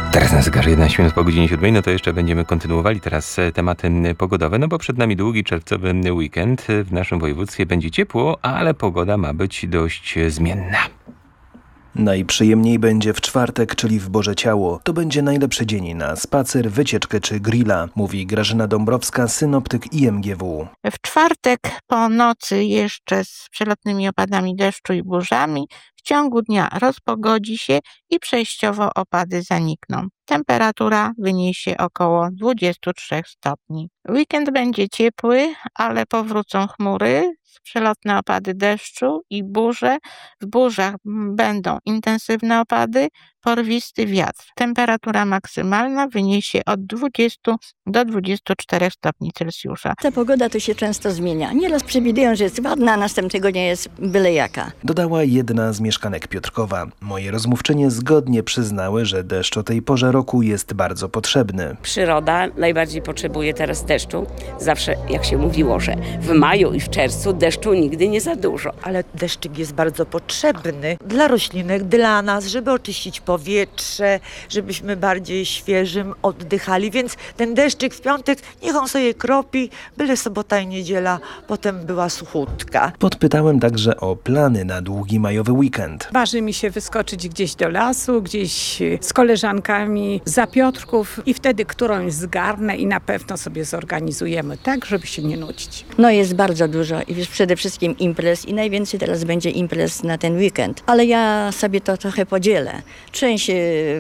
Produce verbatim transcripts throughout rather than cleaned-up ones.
Teraz na zegarze jedenaście minut po godzinie siódmej, no to jeszcze będziemy kontynuowali teraz tematy pogodowe, no bo przed nami długi czerwcowy weekend. W naszym województwie będzie ciepło, ale pogoda ma być dość zmienna. Najprzyjemniej będzie w czwartek, czyli w Boże Ciało. To będzie najlepszy dzień na spacer, wycieczkę czy grilla, mówi Grażyna Dąbrowska, synoptyk I M G W. W czwartek po nocy jeszcze z przelotnymi opadami deszczu i burzami. W ciągu dnia rozpogodzi się i przejściowo opady zanikną. Temperatura wyniesie około dwadzieścia trzy stopni. Weekend będzie ciepły, ale powrócą chmury, przelotne opady deszczu i burze. W burzach będą intensywne opady, porwisty wiatr. Temperatura maksymalna wyniesie od dwudziestu do dwudziestu czterech stopni Celsjusza. Ta pogoda to się często zmienia. Nieraz przewidują, że jest ładna, a następnego dnia jest byle jaka. Dodała jedna z mieszkanek Piotrkowa. Moje rozmówczynie zgodnie przyznały, że deszcz o tej porze roku jest bardzo potrzebny. Przyroda najbardziej potrzebuje teraz deszczu. Zawsze, jak się mówiło, że w maju i w czerwcu deszczu nigdy nie za dużo. Ale deszczyk jest bardzo potrzebny dla roślinek, dla nas, żeby oczyścić powietrze, żebyśmy bardziej świeżym oddychali, więc ten deszczyk w piątek, niech on sobie kropi, byle sobota i niedziela, potem była suchutka. Podpytałem także o plany na długi majowy weekend. Marzy mi się wyskoczyć gdzieś do lasu, gdzieś z koleżankami za Piotrków i wtedy którąś zgarnę i na pewno sobie zorganizujemy tak, żeby się nie nudzić. No jest bardzo dużo i przede wszystkim imprez i najwięcej teraz będzie imprez na ten weekend. Ale ja sobie to trochę podzielę. Część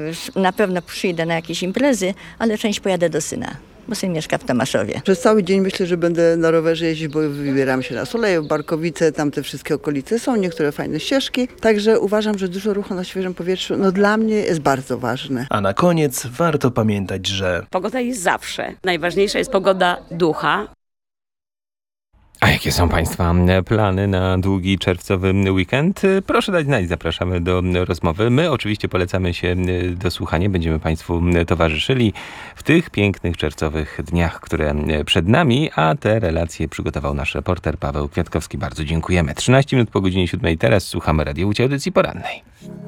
na pewno przyjdę na jakieś imprezy, ale część pojadę do syna, bo syn mieszka w Tomaszowie. Przez cały dzień myślę, że będę na rowerze jeździć, bo wybieram się na Soleje, Barkowice, tam te wszystkie okolice są, niektóre fajne ścieżki. Także uważam, że dużo ruchu na świeżym powietrzu, no dla mnie jest bardzo ważne. A na koniec warto pamiętać, że Pogoda jest zawsze. Najważniejsza jest pogoda ducha. A jakie są Państwa plany na długi czerwcowy weekend? Proszę dać znać, zapraszamy do rozmowy. My oczywiście polecamy się do słuchania, będziemy Państwu towarzyszyli w tych pięknych czerwcowych dniach, które przed nami, a te relacje przygotował nasz reporter Paweł Kwiatkowski. Bardzo dziękujemy. trzynaście minut po godzinie siódmej, teraz słuchamy radiowej audycji porannej.